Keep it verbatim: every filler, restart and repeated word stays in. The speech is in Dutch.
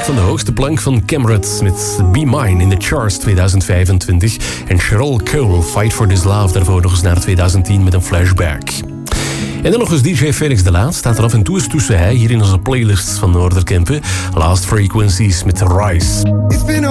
van de hoogste plank van Camrad met Be Mine in de charts tweeduizend vijfentwintig. En Cheryl Cole, Fight for This Love, daarvoor nog eens naar tweeduizend tien met een flashback. En dan nog eens D J Felix de Laat, staat er af en toe eens tussen hij hier in onze playlist van Noorderkempen. Last Frequencies met Rise.